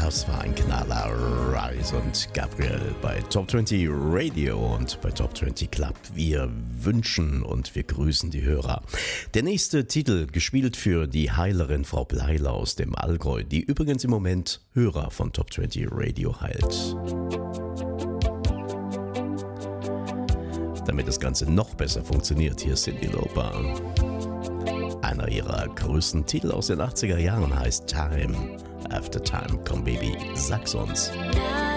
Das war ein Knaller, Rise und Gabriel bei Top 20 Radio und bei Top 20 Club. Wir wünschen und wir grüßen die Hörer. Der nächste Titel, gespielt für die Heilerin Frau Bleila aus dem Allgäu, die übrigens im Moment Hörer von Top 20 Radio heilt. Damit das Ganze noch besser funktioniert, hier ist Cyndi Lauper. Einer ihrer größten Titel aus den 80er Jahren heißt Time After Time. Komm Baby, sag's uns.